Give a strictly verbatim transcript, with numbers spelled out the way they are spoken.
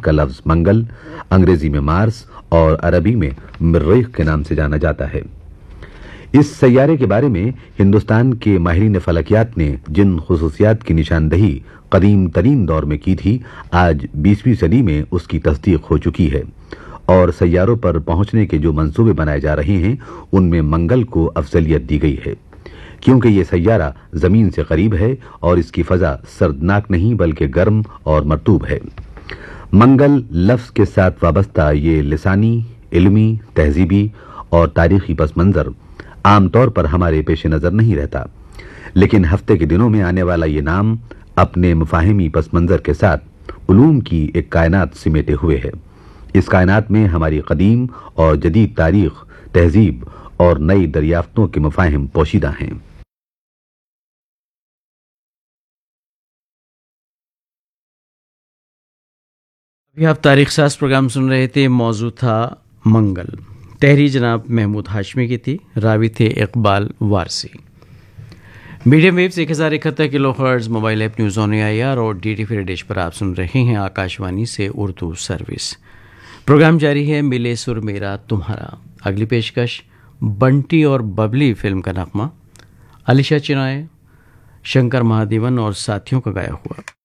کا لفظ منگل، انگریزی میں مارس اور عربی میں مریخ کے نام سے جانا جاتا ہے۔ اس سیارے کے بارے میں ہندوستان کے ماہرین فلکیات نے جن خصوصیات کی نشاندہی قدیم ترین دور میں کی تھی، آج بیسویں صدی میں اس کی تصدیق ہو چکی ہے، اور سیاروں پر پہنچنے کے جو منصوبے بنائے جا رہے ہیں ان میں منگل کو افضلیت دی گئی ہے، کیونکہ یہ سیارہ زمین سے قریب ہے اور اس کی فضا سردناک نہیں بلکہ گرم اور مرطوب ہے۔ منگل لفظ کے ساتھ وابستہ یہ لسانی، علمی، تہذیبی اور تاریخی پس منظر عام طور پر ہمارے پیش نظر نہیں رہتا، لیکن ہفتے کے دنوں میں آنے والا یہ نام اپنے مفاہمی پس منظر کے ساتھ علوم کی ایک کائنات سمیٹے ہوئے ہے۔ اس کائنات میں ہماری قدیم اور جدید تاریخ، تہذیب اور نئی دریافتوں کے مفاہم پوشیدہ ہیں۔ ابھی آپ تاریخ ساز پروگرام سن رہے تھے، موضوع تھا منگل۔ تحریر جناب محمود ہاشمی کی تھی، راوی تھے اقبال وارسی۔ میڈیم ویوز ایک ہزار اکہتر کلو hertz, mobile app news on a I R اور ڈی ٹی فری ڈش پر آپ سن رہے ہیں آکاشوانی سے اردو سروس۔ پروگرام جاری ہے ملے سر میرا تمہارا۔ اگلی پیشکش بنٹی اور ببلی فلم کا نغمہ، علیشا چنائے، شنکر مہادیون اور ساتھیوں کا گایا ہوا۔